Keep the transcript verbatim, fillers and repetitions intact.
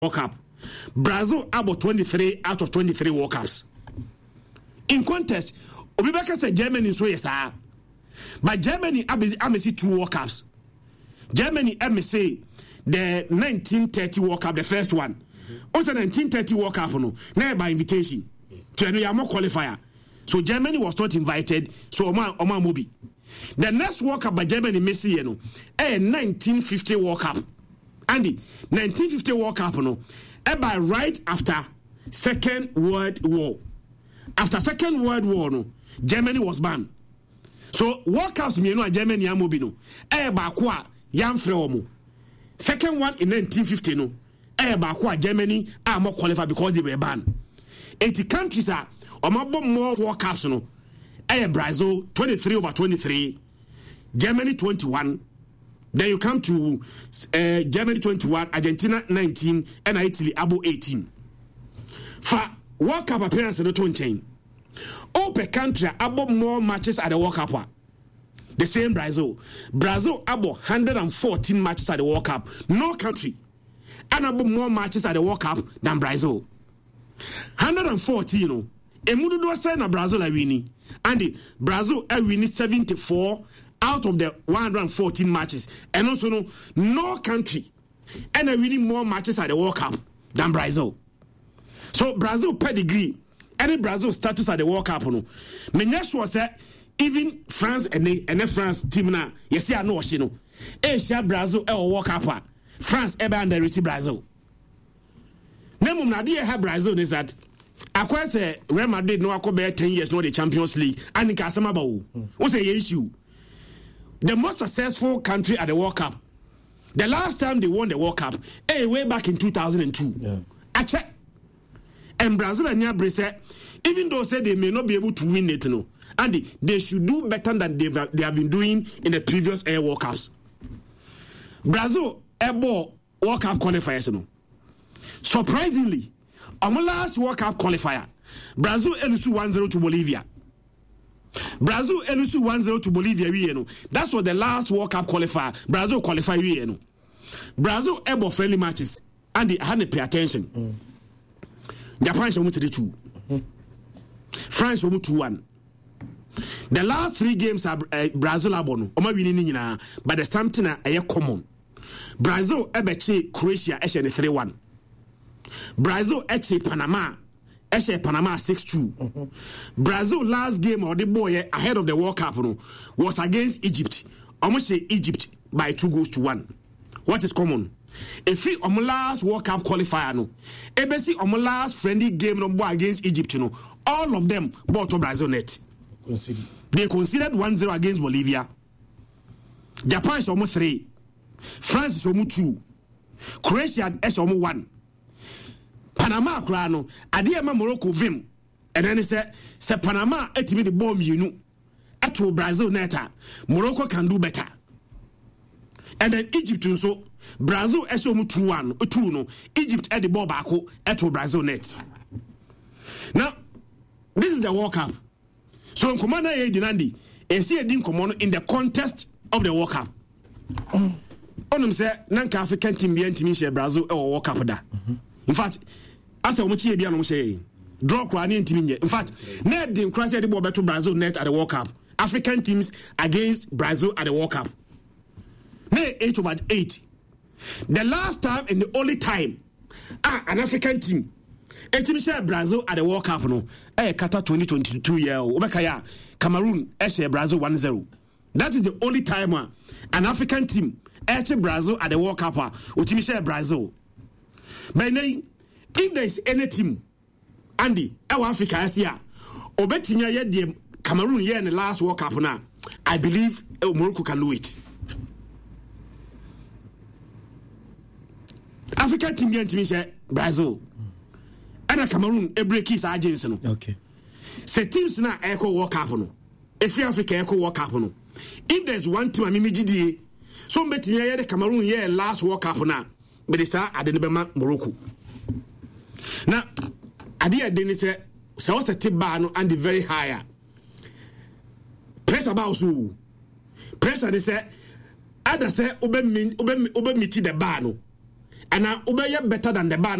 World Cup. Brazil about twenty-three out of twenty-three World Cups. In contest, Obibeka said Germany so yes, but Germany I see two World Cups. Germany I say the nineteen thirty World Cup, the first one. Mm-hmm. Also nineteen thirty World Cup no, now by invitation. To any more qualifier. So Germany was not invited, so Oma Oma Mobi. The next World Cup by Germany Messi you know, a nineteen fifty World Cup. Andy, nineteen fifty World Cup no, e by right after Second World War. After Second World War no, Germany was banned. So World Cups me no Germany amobi no, e ba kwa yamfre omo. Second one in nineteen fifty no, e ba kwa Germany are more qualified because they were banned. eighty countries are omabo more World Cups no. E Brazil twenty-three over twenty-three, Germany twenty-one. Then you come to uh, Germany twenty-one, Argentina nineteen, and Italy abo eighteen. For World Cup appearance in the tone chain. All per country abo more matches at the World Cup. The same Brazil. Brazil abo one hundred fourteen matches at the World Cup. No country and abo more matches at the World Cup than Brazil. one hundred fourteen no. Emudu do say na Brazil a winning. And the Brazil a winning seventy-four out of the one hundred fourteen matches. And also no, no country and are winning more matches at the World Cup than Brazil. So Brazil pedigree, any Brazil status at the World Cup no. Menyesho was even France and the and the France team na yes I know she no. Asia Brazil e World Cup. France ever underrated Brazil. Nemu na dey have Brazil is that akwa say Real Madrid no akobe ten years no the Champions League and kasama ba wo. Wo say issue. The most successful country at the World Cup. The last time they won the World Cup, eh, way back in two thousand two. Yeah. Ache. And Brazil and Yabre, even though say they may not be able to win it, no, and they, they should do better than they've, they have been doing in the previous Air World Cups. Brazil airball World Cup qualifiers, no. Surprisingly, on the last World Cup qualifier, Brazil elusu one zero to Bolivia. Brazil elusu one zero to Bolivia we no. That's what the last World Cup qualifier Brazil qualify we no. Brazil able friendly matches and they had to pay attention. Mm. Japan show three two. Mm-hmm. France show two one. The last three games are uh, Brazil abono. Oma winning nyina but the something are uh, common. Brazil ebeche Croatia e three one. Brazil eche Panama Eshe Panama six two. Mm-hmm. Brazil last game or the boy ahead of the World Cup no, was against Egypt. Almost say Egypt by two goals to one. What is common? If we on last World Cup qualifier no, ebesi on last friendly game no boy against Egypt no, all of them bought to Brazil net. Consider. They considered one zero against Bolivia. Japan is almost three. France is almost two. Croatia is almost one. Panama krano ade ma Morocco vim and then say say Panama etimi the bomb you know eto Brazil neta Morocco can do better. And then Egypt so Brazil eso two one two no Egypt at the ball back eto Brazil net. Now this is the World Cup. So commander e dinandi e see edin komono in the contest of the World Cup. Onum say nanka African team bi antimi share Brazil e World Cup da. In fact, as a much bia no say draw kwani ntimi. In fact, net the cross the ball to Brazil net at the World Cup. African teams against Brazil at the World Cup. Nay eight over eight. The last time and the only time ah an African team etimi share Brazil at the World Cup no eh Qatar twenty twenty-two year obekaya Cameroon eh share Brazil one zero. That is the only time uh, an African team eh share Brazil at the World Cup uh, otimi share Brazil. But if there is any team, Andy, our Africa is here. Obetimia yet the Cameroon here in the last World Cup now. I believe uh, Morocco can do it. Africa team here to share Brazil. And Cameroon a break his agency. Okay. Say teams now echo World Cup no. If Africa echo World Cup no. If there's one team I mean G D A, so betimia here the Cameroon here last World Cup now. But they say I didn't remember Morocco. Now, I didn't say so. What's a tip bar and the very higher press about so pressure? They say, I say, Obe me, Obe me, Obe me the bar no. ana obeye better than the bar